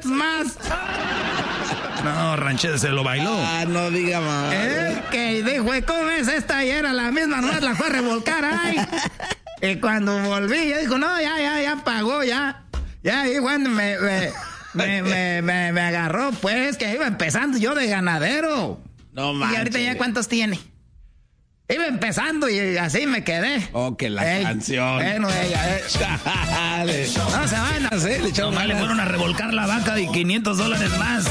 boletos más. No, Ranchero se lo bailó. Ah, no diga más. Que dijo, ¿cómo ves? Esta ya era la misma, nomás la fue a revolcar, ay. Y cuando volví, ya dijo, no, ya pagó, ya. Ya, y bueno, me agarró, pues, que iba empezando yo de ganadero. No manches. ¿Y ahorita ya cuántos tiene? Iba empezando y así me quedé. Oh, que la canción. Bueno, ella, Chale. no se van a hacer. Nomás le fueron a revolcar la vaca de $500 más.